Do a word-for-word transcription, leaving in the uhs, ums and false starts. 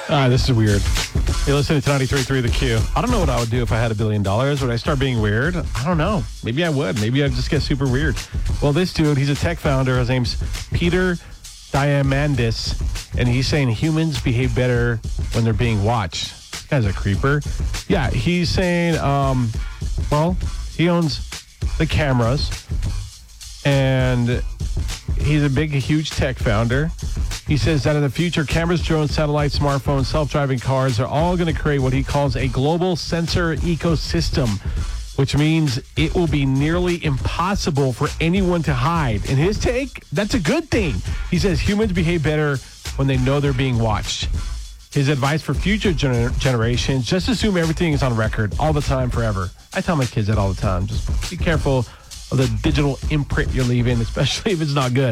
Ah, this is weird. You're listening to ninety-three point three The Q. I don't know what I would do if I had a billion dollars. Would I start being weird? I don't know. Maybe I would. Maybe I'd just get super weird. Well, this dude, he's a tech founder. His name's Peter Diamandis, and he's saying humans behave better when they're being watched. This guy's a creeper. Yeah, he's saying, um, well, he owns the cameras, and he's a big, huge tech founder. He says that in the future, cameras, drones, satellites, smartphones, self-driving cars are all going to create what he calls a global sensor ecosystem, which means it will be nearly impossible for anyone to hide. In his take, that's a good thing. He says humans behave better when they know they're being watched. His advice for future gener- generations, just assume everything is on record all the time, forever. I tell my kids that all the time. Just be careful of the digital imprint you're leaving, especially if it's not good.